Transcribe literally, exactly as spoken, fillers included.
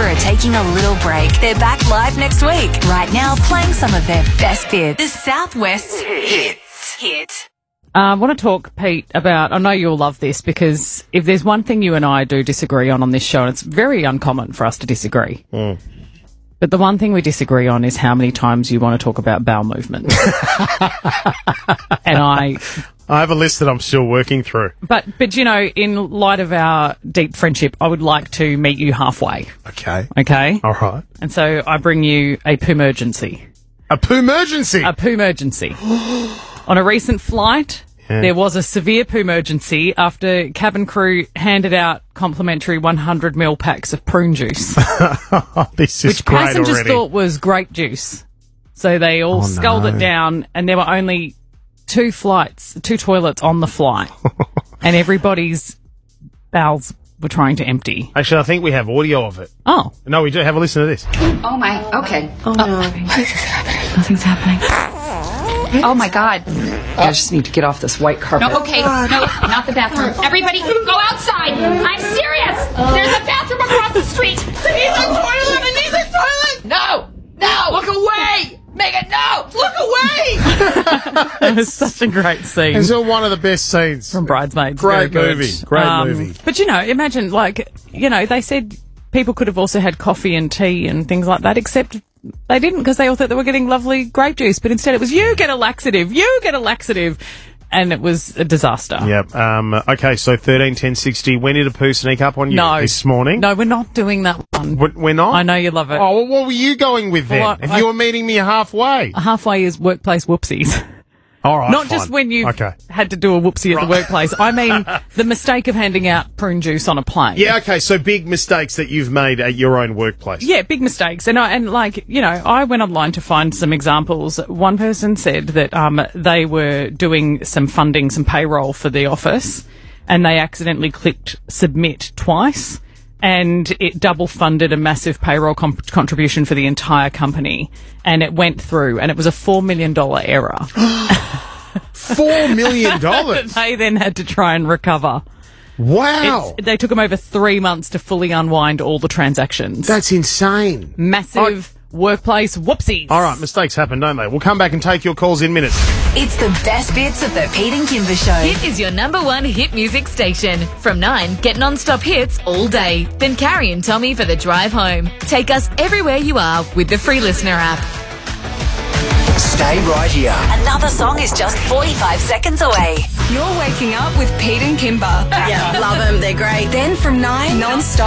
are taking a little break. They're back live next week. Right now, playing some of their best bits. The Southwest Hits. Hit. I want to talk, Pete, about, I know you'll love this, because if there's one thing you and I do disagree on on this show, and it's very uncommon for us to disagree, mm. but the one thing we disagree on is how many times you want to talk about bowel movements. And I... I have a list that I'm still working through. But, but you know, in light of our deep friendship, I would like to meet you halfway. Okay. Okay? All right. And so I bring you a poo-emergency. A poo-emergency? A poo-emergency. On a recent flight, yeah. there was a severe poo-emergency after cabin crew handed out complimentary one hundred milliliter packs of prune juice. This is which great passengers already. thought was grape juice. So they all oh, sculled no. it down, and there were only two flights, two toilets on the flight, and everybody's bowels were trying to empty. Actually, I think we have audio of it. Oh. No, we do. Have a listen to this. Oh, my. Okay. Oh, no. Oh, what is happening? Nothing's happening. Oh, my God. I just need to get off this white carpet. No, okay. No, not the bathroom. Everybody, go outside. I'm serious. There's a bathroom across the street. I need the toilet. I need the toilet. No. No. Look away. Megan, no. Look away. It was such a great scene. It's one of the best scenes. From Bridesmaids. Great Very movie. good. Great um, movie. But, you know, imagine, like, you know, they said people could have also had coffee and tea and things like that, except they didn't, because they all thought they were getting lovely grape juice. But instead it was, you get a laxative, you get a laxative. And it was a disaster. Yep. Um, okay, so thirteen ten sixty. When did a poo sneak up on you no. this morning? No, we're not doing that one. What, we're not? I know you love it. Oh, well, what were you going with then? Well, I, if I, you were meeting me halfway. Halfway is workplace whoopsies. All right, Not fine. just when you've okay. had to do a whoopsie right. at the workplace. I mean the mistake of handing out prune juice on a plane. Yeah, okay, so big mistakes that you've made at your own workplace. Yeah, big mistakes. And, I, and like, you know, I went online to find some examples. One person said that um, they were doing some funding, some payroll for the office, and they accidentally clicked submit twice. And it double funded a massive payroll comp- contribution for the entire company. And it went through, and it was a four million dollars error. Four million dollars? They then had to try and recover. Wow. It's, they took them over three months to fully unwind all the transactions. That's insane. Massive oh. workplace whoopsies. All right, mistakes happen, don't they? We'll come back and take your calls in minutes. It's the best bits of the Pete and Kimber Show. Hit is your number one hit music station. From nine, get non-stop hits all day. Then Carrie and Tommy for the drive home. Take us everywhere you are with the free Listener app. Stay right here. Another song is just forty-five seconds away. You're waking up with Pete and Kimber. Yeah, love them. They're great. Then from nine, non-stop.